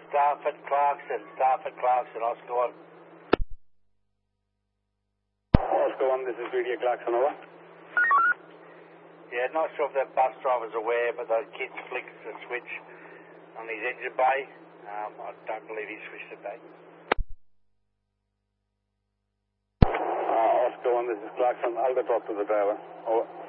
Stafford Clarkson, Oscar 1. Oscar 1, this is Brigadier Clarkson, over. Yeah, not sure if the bus driver's aware, but the kid flicked the switch on his engine bay. I don't believe he switched it back. Oscar 1, this is Clarkson. I'll go talk to the driver. Over.